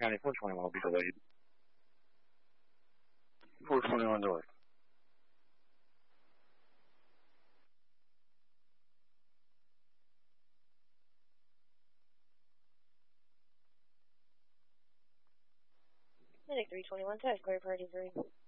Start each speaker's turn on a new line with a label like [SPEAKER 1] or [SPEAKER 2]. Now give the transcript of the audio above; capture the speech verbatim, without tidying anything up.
[SPEAKER 1] County four twenty-one will be delayed. four twenty-one delayed.
[SPEAKER 2] Medic three twenty-one, test clear party three.